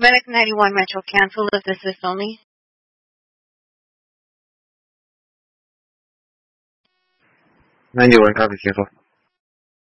Medic 91 Metro, cancel if this is only. 91, copy, cancel.